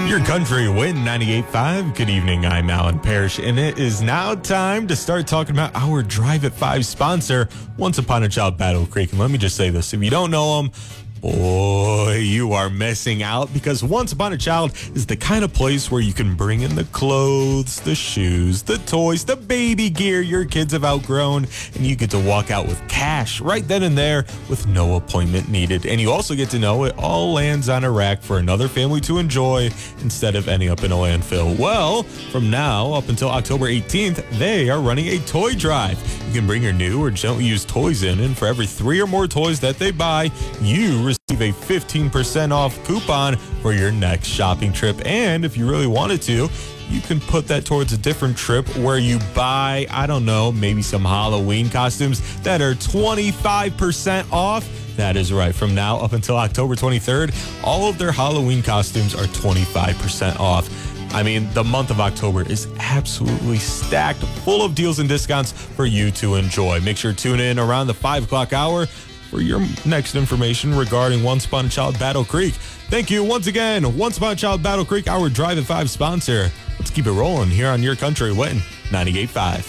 Your country win 98.5. Good evening, I'm Alan Parrish, and it is now time to start talking about our Drive at 5 sponsor, Once Upon a Child Battle Creek. And let me just say this, if you don't know them, boy, you are missing out, because Once Upon a Child is the kind of place where you can bring in the clothes, the shoes, the toys, the baby gear your kids have outgrown, and you get to walk out with cash right then and there with no appointment needed. And you also get to know it all lands on a rack for another family to enjoy instead of ending up in a landfill. Well, from now up until October 18th, they are running a toy drive. You can bring your new or gently used toys in, and for every 3 or more toys that they buy, you receive a 15% off coupon for your next shopping trip. And if you really wanted to, you can put that towards a different trip where you buy, I don't know, maybe some Halloween costumes that are 25% off. That is right. From now up until October 23rd, all of their Halloween costumes are 25% off. I mean, the month of October is absolutely stacked full of deals and discounts for you to enjoy. Make sure to tune in around the 5 o'clock hour for your next information regarding Once Upon a Child Battle Creek. Thank you once again, Once Upon a Child Battle Creek, our Drive at 5 sponsor. Let's keep it rolling here on Your Country Win 98.5.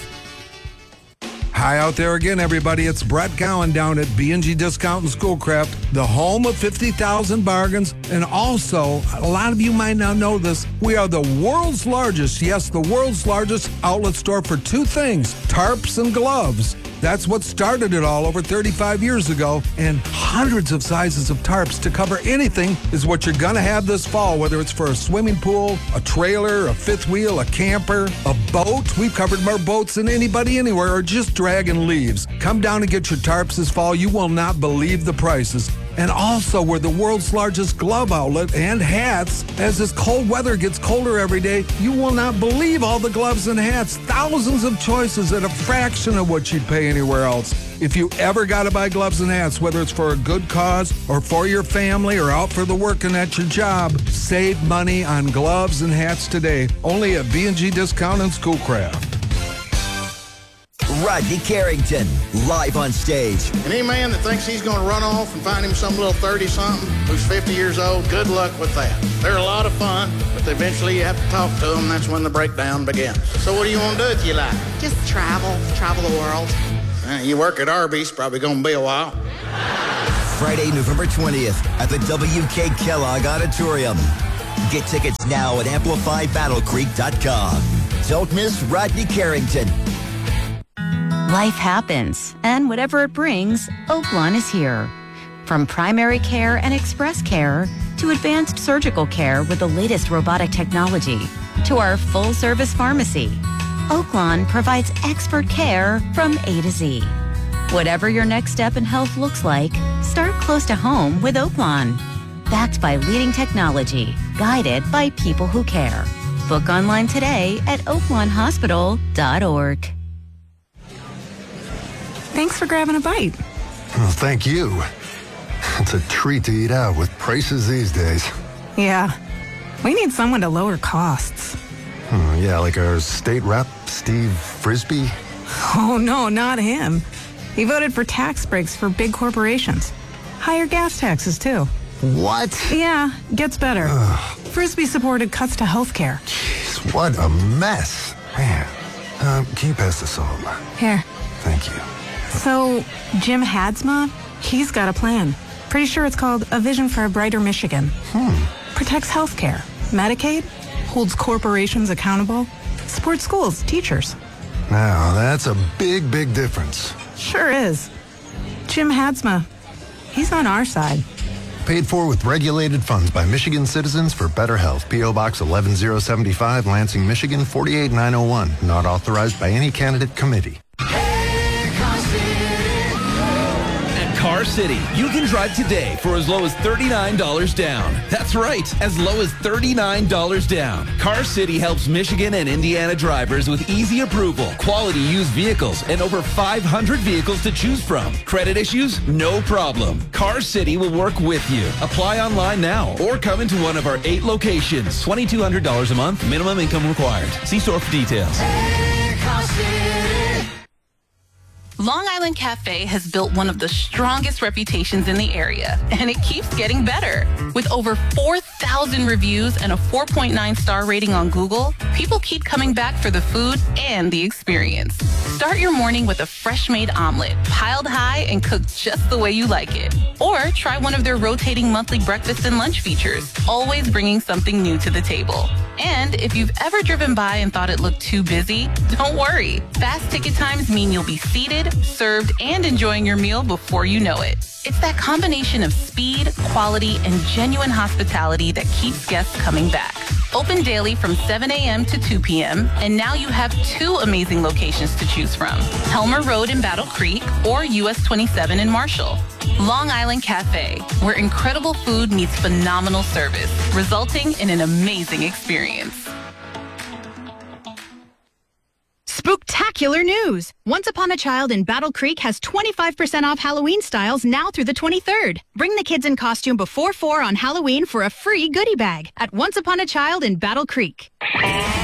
Hi out there again, everybody. It's Brett Cowan down at B&G Discount and Schoolcraft, the home of 50,000 bargains. And also, a lot of you might not know this, we are the world's largest, yes, the world's largest outlet store for 2 things, tarps and gloves. That's what started it all over 35 years ago, and hundreds of sizes of tarps to cover anything is what you're gonna have this fall, whether it's for a swimming pool, a trailer, a fifth wheel, a camper, a boat. We've covered more boats than anybody anywhere, or just dragging leaves. Come down and get your tarps this fall. You will not believe the prices. And also, we're the world's largest glove outlet and hats. As this cold weather gets colder every day, you will not believe all the gloves and hats. Thousands of choices at a fraction of what you'd pay anywhere else. If you ever got to buy gloves and hats, whether it's for a good cause or for your family or out for the working at your job, save money on gloves and hats today. Only at B&G Discount and Schoolcraft. Rodney Carrington, live on stage. And any man that thinks he's going to run off and find him some little 30-something who's 50 years old, good luck with that. They're a lot of fun, but eventually you have to talk to them. That's when the breakdown begins. So what do you want to do if you like? Just travel the world. You work at Arby's, probably going to be a while. Friday, November 20th at the W.K. Kellogg Auditorium. Get tickets now at AmplifyBattleCreek.com. Don't miss Rodney Carrington. Life happens, and whatever it brings, Oaklawn is here. From primary care and express care to advanced surgical care with the latest robotic technology to our full-service pharmacy, Oaklawn provides expert care from A to Z. Whatever your next step in health looks like, start close to home with Oaklawn. Backed by leading technology, guided by people who care. Book online today at oaklawnhospital.org. Thanks for grabbing a bite. Well, thank you. It's a treat to eat out with prices these days. Yeah, we need someone to lower costs. Yeah, like our state rep, Steve Frisbee. Oh, no, not him. He voted for tax breaks for big corporations. Higher gas taxes, too. What? Yeah, gets better. Frisbee supported cuts to health care. Jeez, what a mess. Man, can you pass the salt? Here. Thank you. So, Jim Hadsma, he's got a plan. Pretty sure it's called A Vision for a Brighter Michigan. Protects health care, Medicaid, holds corporations accountable, supports schools, teachers. Now, that's a big, big difference. Sure is. Jim Hadsma, he's on our side. Paid for with regulated funds by Michigan Citizens for Better Health. P.O. Box 11075, Lansing, Michigan 48901. Not authorized by any candidate committee. Car City, you can drive today for as low as $39 down. That's right, as low as $39 down. Car City helps Michigan and Indiana drivers with easy approval, quality used vehicles, and over 500 vehicles to choose from. Credit issues? No problem. Car City will work with you. Apply online now or come into one of our 8 locations. $2,200 a month, minimum income required. See store for details. Car City. Long Island Cafe has built one of the strongest reputations in the area, and it keeps getting better. With over 4,000 reviews and a 4.9 star rating on Google, people keep coming back for the food and the experience. Start your morning with a fresh-made omelet, piled high and cooked just the way you like it. Or try one of their rotating monthly breakfast and lunch features, always bringing something new to the table. And if you've ever driven by and thought it looked too busy, don't worry. Fast ticket times mean you'll be seated, served, and enjoying your meal before you know it. It's that combination of speed, quality, and genuine hospitality that keeps guests coming back. Open daily from 7 a.m. to 2 p.m., and now you have 2 amazing locations to choose from: Helmer Road in Battle Creek or US 27 in Marshall. Long Island Cafe, where incredible food meets phenomenal service, resulting in an amazing experience. Spooktacular news! Once Upon a Child in Battle Creek has 25% off Halloween styles now through the 23rd. Bring the kids in costume before 4 on Halloween for a free goodie bag at Once Upon a Child in Battle Creek.